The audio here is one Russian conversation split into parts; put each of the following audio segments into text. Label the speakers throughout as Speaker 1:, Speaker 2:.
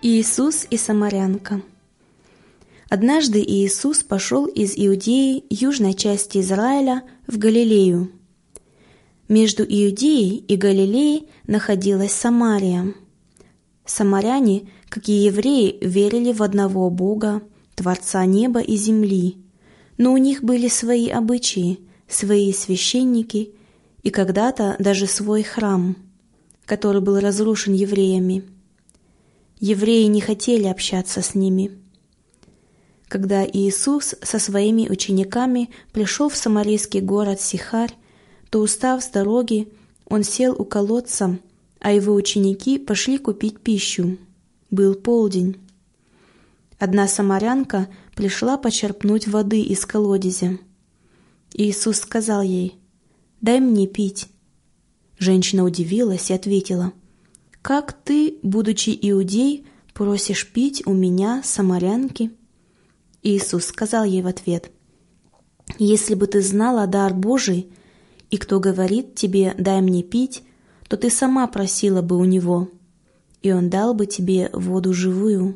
Speaker 1: Иисус и самарянка. Однажды Иисус пошел из Иудеи, южной части Израиля, в Галилею. Между Иудеей и Галилеей находилась Самария. Самаряне, как и евреи, верили в одного Бога, Творца неба и земли, но у них были свои обычаи, свои священники и когда-то даже свой храм, который был разрушен евреями. Евреи не хотели общаться с ними. Когда Иисус со своими учениками пришел в самарийский город Сихарь, то, устав с дороги, он сел у колодца, а его ученики пошли купить пищу. Был полдень. Одна самарянка пришла почерпнуть воды из колодезя. Иисус сказал ей: «Дай мне пить». Женщина удивилась и ответила: «Как ты, будучи иудей, просишь пить у меня, самарянки?» Иисус сказал ей в ответ: «Если бы ты знала дар Божий, и кто говорит тебе: дай мне пить, то ты сама просила бы у него, и он дал бы тебе воду живую».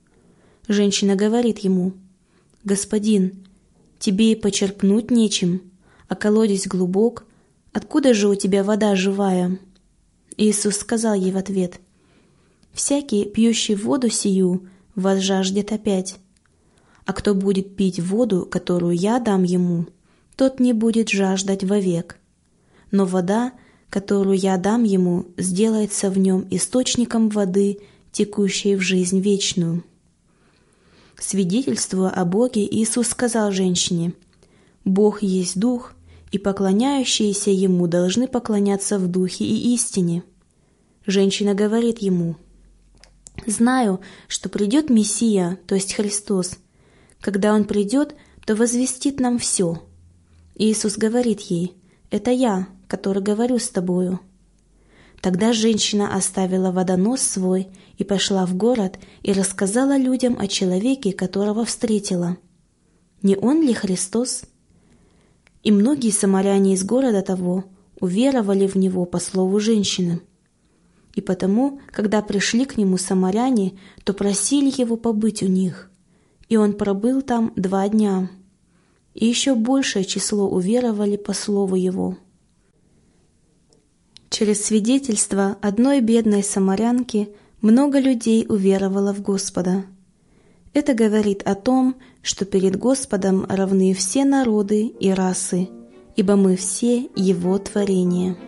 Speaker 1: Женщина говорит ему: «Господин, тебе и почерпнуть нечем, а колодец глубок, откуда же у тебя вода живая?» Иисус сказал ей в ответ: «Всякий, пьющий воду сию, возжаждет опять. А кто будет пить воду, которую я дам ему, тот не будет жаждать вовек. Но вода, которую я дам ему, сделается в нем источником воды, текущей в жизнь вечную». Свидетельствуя о Боге, Иисус сказал женщине: «Бог есть Дух, и поклоняющиеся Ему должны поклоняться в Духе и истине». Женщина говорит Ему: «Знаю, что придет Мессия, то есть Христос. Когда Он придет, то возвестит нам все». Иисус говорит ей: «Это я, который говорю с тобою». Тогда женщина оставила водонос свой и пошла в город и рассказала людям о человеке, которого встретила. Не он ли Христос? И многие самаряне из города того уверовали в него по слову женщины. И потому, когда пришли к нему самаряне, то просили его побыть у них. И он пробыл там 2 дня. И еще большее число уверовали по слову его. Через свидетельство одной бедной самарянки много людей уверовало в Господа. Это говорит о том, что перед Господом равны все народы и расы, ибо мы все Его творение.